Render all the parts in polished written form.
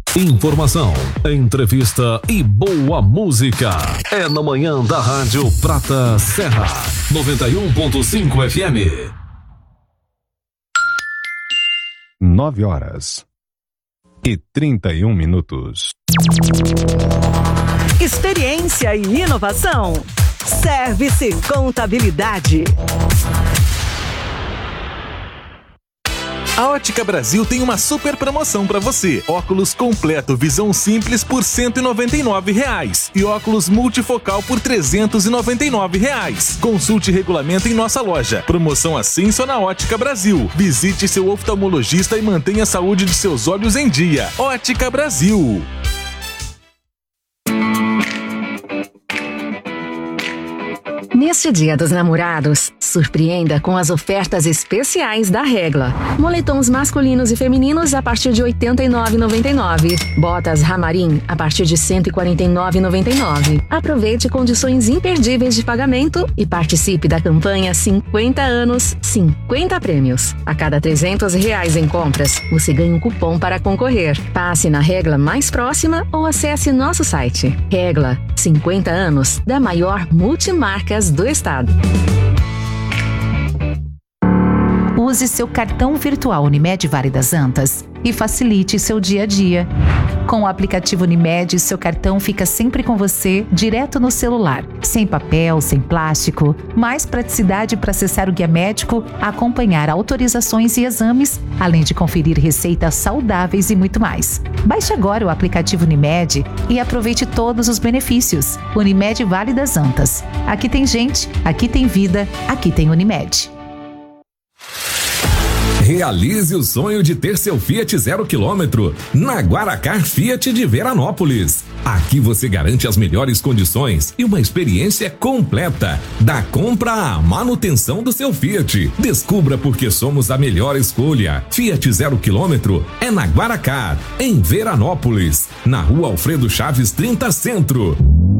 Informação, entrevista e boa música. É na manhã da Rádio Prata Serra, 91.5 FM. 9h31. Experiência e inovação. Service Contabilidade. A Ótica Brasil tem uma super promoção para você. Óculos completo visão simples por R$ 199 e óculos multifocal por R$ 399. Consulte regulamento em nossa loja. Promoção assim só na Ótica Brasil. Visite seu oftalmologista e mantenha a saúde de seus olhos em dia. Ótica Brasil. Neste Dia dos Namorados, surpreenda com as ofertas especiais da Regla. Moletons masculinos e femininos a partir de R$ 89,99. Botas Ramarim a partir de R$ 149,99. Aproveite condições imperdíveis de pagamento e participe da campanha 50 anos, 50 prêmios. A cada R$ 300 em compras, você ganha um cupom para concorrer. Passe na Regla mais próxima ou acesse nosso site. Regla, 50 anos da maior multimarcas do estado. Use seu cartão virtual Unimed Vale das Antas e facilite seu dia a dia. Com o aplicativo Unimed, seu cartão fica sempre com você, direto no celular. Sem papel, sem plástico, mais praticidade para acessar o guia médico, acompanhar autorizações e exames, além de conferir receitas saudáveis e muito mais. Baixe agora o aplicativo Unimed e aproveite todos os benefícios. Unimed Vale das Antas. Aqui tem gente, aqui tem vida, aqui tem Unimed. Realize o sonho de ter seu Fiat 0 km na Guaracar Fiat de Veranópolis. Aqui você garante as melhores condições e uma experiência completa, da compra à manutenção do seu Fiat. Descubra por que somos a melhor escolha. Fiat 0 km é na Guaracar, em Veranópolis, na Rua Alfredo Chaves 30 Centro.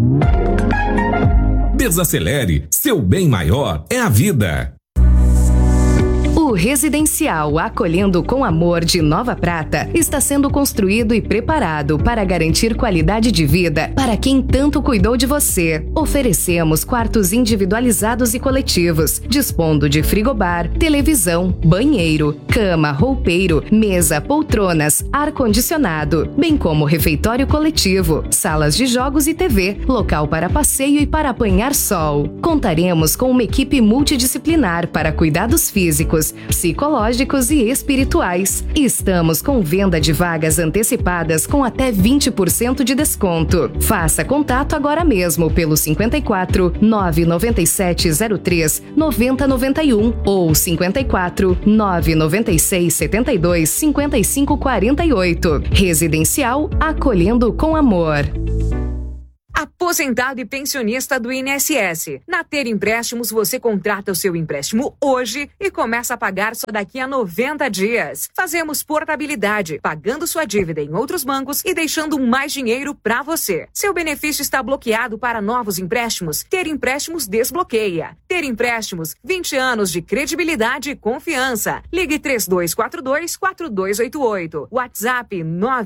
Desacelere, seu bem maior é a vida. O Residencial Acolhendo com Amor de Nova Prata está sendo construído e preparado para garantir qualidade de vida para quem tanto cuidou de você. Oferecemos quartos individualizados e coletivos, dispondo de frigobar, televisão, banheiro, cama, roupeiro, mesa, poltronas, ar-condicionado, bem como refeitório coletivo, salas de jogos e TV, local para passeio e para apanhar sol. Contaremos com uma equipe multidisciplinar para cuidados físicos, psicológicos e espirituais. Estamos com venda de vagas antecipadas com até 20% de desconto. Faça contato agora mesmo pelo 54 997 03 9091 ou 54 996 72 55 48. Residencial Acolhendo com Amor. Aposentado e pensionista do INSS. Na Ter Empréstimos, você contrata o seu empréstimo hoje e começa a pagar só daqui a 90 dias. Fazemos portabilidade, pagando sua dívida em outros bancos e deixando mais dinheiro para você. Seu benefício está bloqueado para novos empréstimos? Ter Empréstimos desbloqueia. Ter Empréstimos, 20 anos de credibilidade e confiança. Ligue 3242-4288. WhatsApp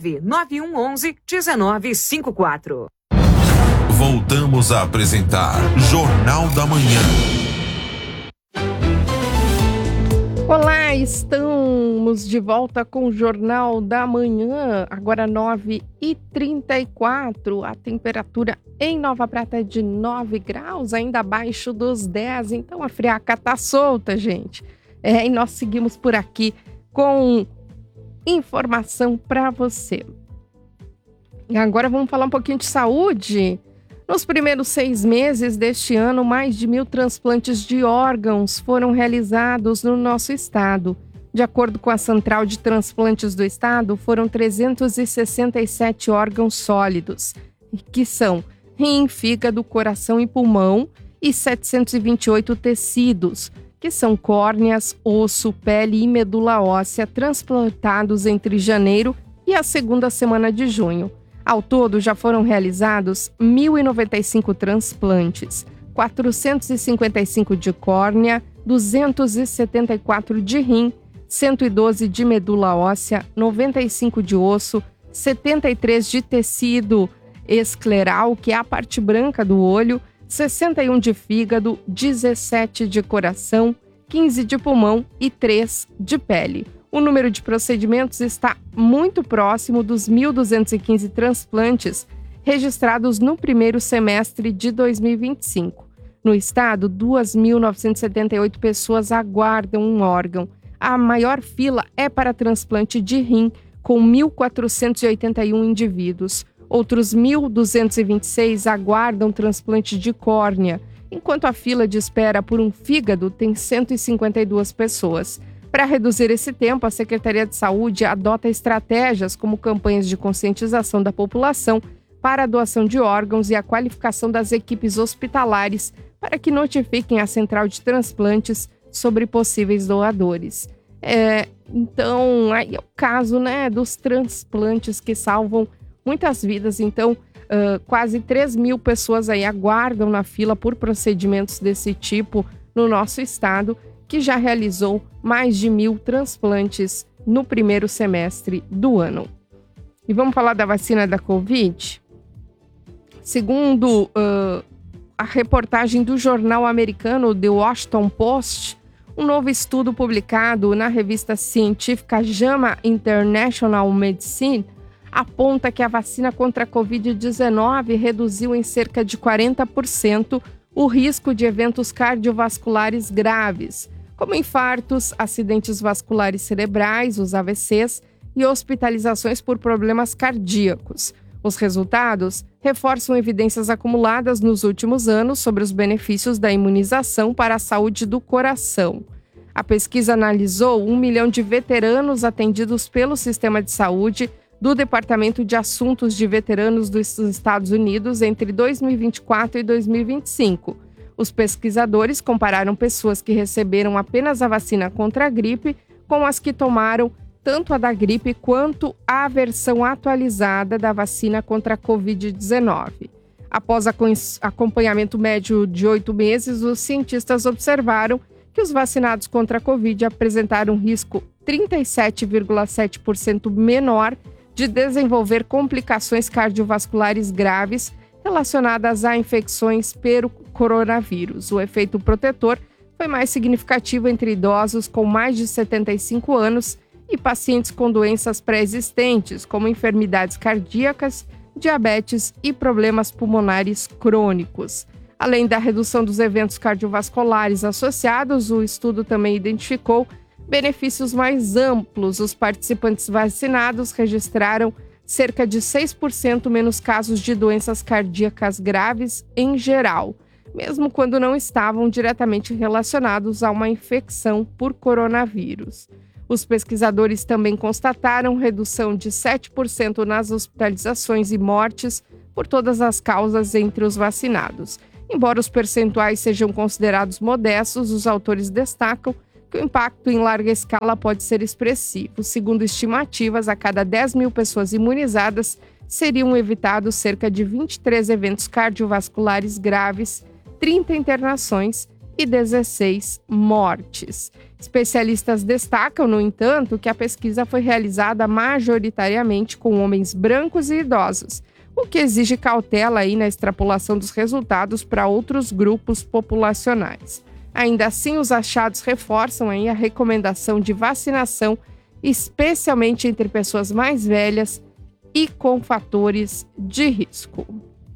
99111-1954. Voltamos a apresentar Jornal da Manhã. Olá, estamos de volta com o Jornal da Manhã, agora 9h34. A temperatura em Nova Prata é de 9 graus, ainda abaixo dos 10, então a friaca tá solta, gente. E nós seguimos por aqui com informação para você. E agora vamos falar um pouquinho de saúde. Nos primeiros 6 meses deste ano, mais de 1.000 transplantes de órgãos foram realizados no nosso estado. De acordo com a Central de Transplantes do Estado, foram 367 órgãos sólidos, que são rim, fígado, coração e pulmão, e 728 tecidos, que são córneas, osso, pele e medula óssea, transplantados entre janeiro e a segunda semana de junho. Ao todo, já foram realizados 1.095 transplantes, 455 de córnea, 274 de rim, 112 de medula óssea, 95 de osso, 73 de tecido escleral, que é a parte branca do olho, 61 de fígado, 17 de coração, 15 de pulmão e 3 de pele. O número de procedimentos está muito próximo dos 1.215 transplantes registrados no primeiro semestre de 2025. No estado, 2.978 pessoas aguardam um órgão. A maior fila é para transplante de rim, com 1.481 indivíduos. Outros 1.226 aguardam transplante de córnea, enquanto a fila de espera por um fígado tem 152 pessoas. Para reduzir esse tempo, a Secretaria de Saúde adota estratégias como campanhas de conscientização da população para a doação de órgãos e a qualificação das equipes hospitalares para que notifiquem a central de transplantes sobre possíveis doadores. Então, aí é o caso, né, dos transplantes que salvam muitas vidas. Então, quase 3.000 pessoas aí aguardam na fila por procedimentos desse tipo no nosso estado, que já realizou mais de 1.000 transplantes no primeiro semestre do ano. E vamos falar da vacina da Covid? Segundo a reportagem do jornal americano The Washington Post, um novo estudo publicado na revista científica JAMA International Medicine aponta que a vacina contra a Covid-19 reduziu em cerca de 40% o risco de eventos cardiovasculares graves, como infartos, acidentes vasculares cerebrais, os AVCs, e hospitalizações por problemas cardíacos. Os resultados reforçam evidências acumuladas nos últimos anos sobre os benefícios da imunização para a saúde do coração. A pesquisa analisou 1 milhão de veteranos atendidos pelo sistema de saúde do Departamento de Assuntos de Veteranos dos Estados Unidos entre 2024 e 2025. Os pesquisadores compararam pessoas que receberam apenas a vacina contra a gripe com as que tomaram tanto a da gripe quanto a versão atualizada da vacina contra a Covid-19. Após acompanhamento médio de 8 meses, os cientistas observaram que os vacinados contra a Covid apresentaram um risco 37,7% menor de desenvolver complicações cardiovasculares graves relacionadas a infecções pelo coronavírus. O efeito protetor foi mais significativo entre idosos com mais de 75 anos e pacientes com doenças pré-existentes, como enfermidades cardíacas, diabetes e problemas pulmonares crônicos. Além da redução dos eventos cardiovasculares associados, o estudo também identificou benefícios mais amplos. Os participantes vacinados registraram cerca de 6% menos casos de doenças cardíacas graves em geral, mesmo quando não estavam diretamente relacionados a uma infecção por coronavírus. Os pesquisadores também constataram redução de 7% nas hospitalizações e mortes por todas as causas entre os vacinados. Embora os percentuais sejam considerados modestos, os autores destacam que o impacto em larga escala pode ser expressivo. Segundo estimativas, a cada 10 mil pessoas imunizadas, seriam evitados cerca de 23 eventos cardiovasculares graves, 30 internações e 16 mortes. Especialistas destacam, no entanto, que a pesquisa foi realizada majoritariamente com homens brancos e idosos, o que exige cautela aí na extrapolação dos resultados para outros grupos populacionais. Ainda assim, os achados reforçam aí a recomendação de vacinação, especialmente entre pessoas mais velhas e com fatores de risco.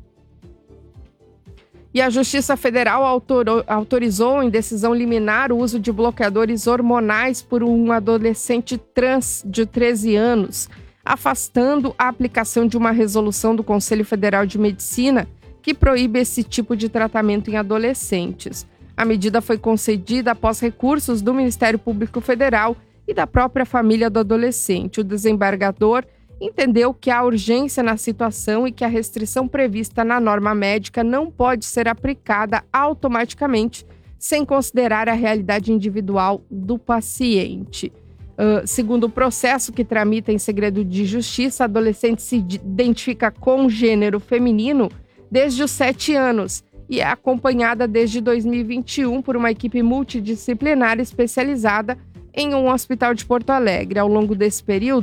E a Justiça Federal autorizou em decisão liminar o uso de bloqueadores hormonais por um adolescente trans de 13 anos, afastando a aplicação de uma resolução do Conselho Federal de Medicina que proíbe esse tipo de tratamento em adolescentes. A medida foi concedida após recursos do Ministério Público Federal e da própria família do adolescente. O desembargador entendeu que há urgência na situação e que a restrição prevista na norma médica não pode ser aplicada automaticamente, sem considerar a realidade individual do paciente. Segundo o processo que tramita em segredo de justiça, a adolescente se identifica com gênero feminino desde os 7 anos e é acompanhada desde 2021 por uma equipe multidisciplinar especializada em um hospital de Porto Alegre. Ao longo desse período,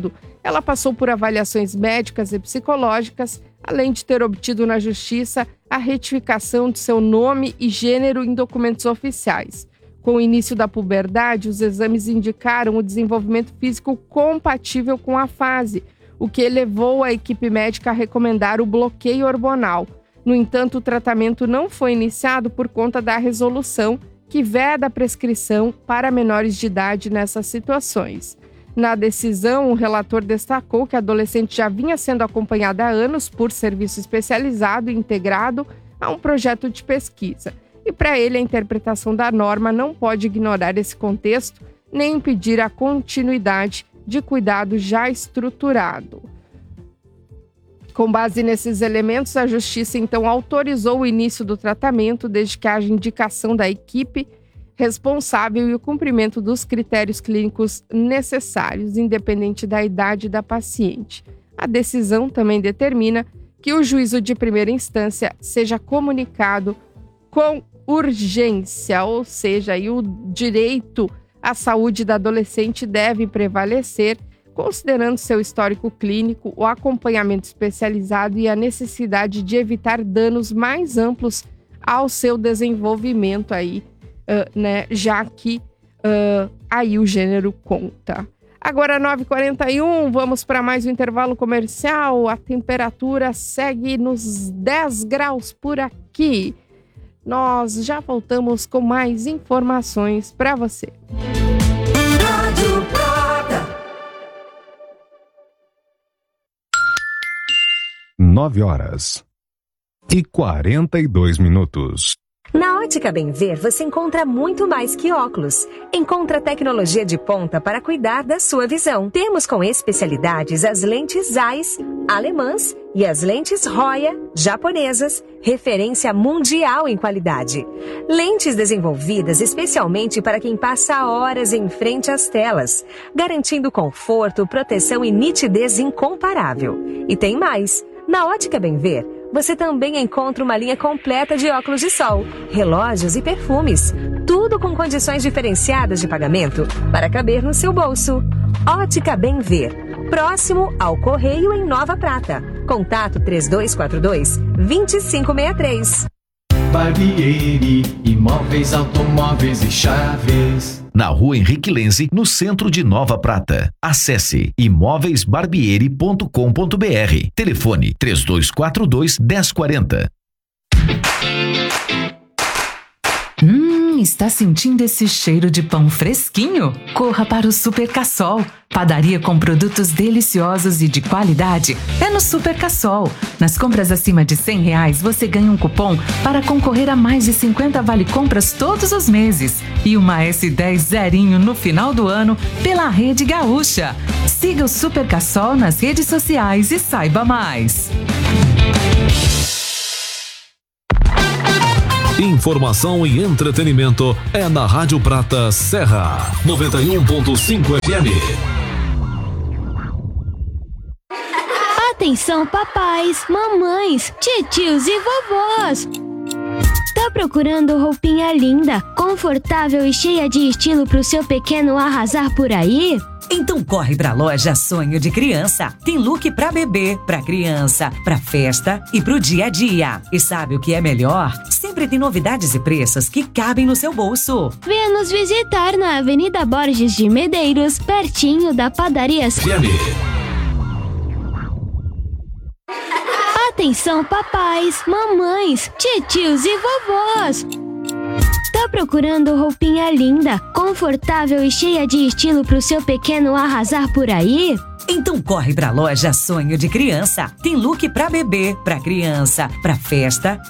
ela passou por avaliações médicas e psicológicas, além de ter obtido na Justiça a retificação de seu nome e gênero em documentos oficiais. Com o início da puberdade, os exames indicaram o desenvolvimento físico compatível com a fase, o que levou a equipe médica a recomendar o bloqueio hormonal. No entanto, o tratamento não foi iniciado por conta da resolução que veda a prescrição para menores de idade nessas situações. Na decisão, o relator destacou que a adolescente já vinha sendo acompanhada há anos por serviço especializado e integrado a um projeto de pesquisa. E para ele, a interpretação da norma não pode ignorar esse contexto nem impedir a continuidade de cuidado já estruturado. Com base nesses elementos, a Justiça então autorizou o início do tratamento desde que haja indicação da equipe responsável e o cumprimento dos critérios clínicos necessários, independente da idade da paciente. A decisão também determina que o juízo de primeira instância seja comunicado com urgência, ou seja, o direito à saúde da adolescente deve prevalecer, considerando seu histórico clínico, o acompanhamento especializado e a necessidade de evitar danos mais amplos ao seu desenvolvimento já que aí o gênero conta. Agora 9h41, vamos para mais um intervalo comercial. A temperatura segue nos 10 graus por aqui. Nós já voltamos com mais informações para você. 9h42. Na Ótica Bem Ver, você encontra muito mais que óculos. Encontra tecnologia de ponta para cuidar da sua visão. Temos com especialidades as lentes Zeiss, alemãs e as lentes Roya, japonesas, referência mundial em qualidade. Lentes desenvolvidas especialmente para quem passa horas em frente às telas, garantindo conforto, proteção e nitidez incomparável. E tem mais! Na Ótica Bem Ver, você também encontra uma linha completa de óculos de sol, relógios e perfumes. Tudo com condições diferenciadas de pagamento para caber no seu bolso. Ótica Bem Ver, próximo ao Correio em Nova Prata. Contato 3242-2563. Barbieri, imóveis, automóveis e chaves. Na Rua Henrique Lenze, no centro de Nova Prata. Acesse imóveisbarbieri.com.br. Telefone 3242-1040. Está sentindo esse cheiro de pão fresquinho? Corra para o Super Cassol. Padaria com produtos deliciosos e de qualidade é no Super Cassol. Nas compras acima de R$100, você ganha um cupom para concorrer a mais de 50 vale-compras todos os meses. E uma S10 zerinho no final do ano pela Rede Gaúcha. Siga o Super Cassol nas redes sociais e saiba mais. Informação e entretenimento é na Rádio Prata Serra 91.5 FM. Atenção papais, mamães, titios e vovós. Tá procurando roupinha linda, confortável e cheia de estilo pro seu pequeno arrasar por aí? Então corre pra loja Sonho de Criança. Tem look pra bebê, pra criança, pra festa e pro dia a dia. E sabe o que é melhor? Sempre tem novidades e preços que cabem no seu bolso. Venha nos visitar na Avenida Borges de Medeiros, pertinho da padaria. Atenção papais, mamães, titios e vovós. Tá procurando roupinha linda, confortável e cheia de estilo pro seu pequeno arrasar por aí? Então corre pra loja Sonho de Criança. Tem look pra bebê, pra criança, pra festa